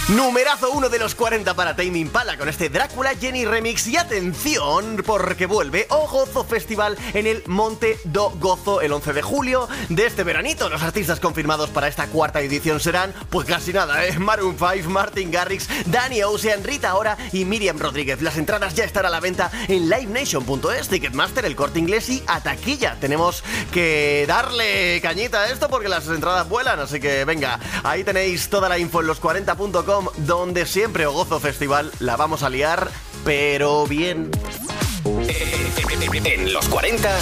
Numerazo 1 de los 40 para Tame Impala con este Drácula Jenny Remix. Y atención, porque vuelve O Gozo Festival en el Monte do Gozo el 11 de julio de este veranito. Los artistas confirmados para esta cuarta edición serán, pues casi nada, Maroon 5, Martin Garrix, Danny Ocean, Rita Ora y Miriam Rodríguez. Las entradas ya están a la venta en livenation.es, Ticketmaster, El Corte Inglés y a taquilla. Tenemos que darle cañita a esto porque las entradas vuelan, así que venga, ahí tenéis toda la info en los40.com, donde siempre O Gozo Festival la vamos a liar, pero bien. En los 40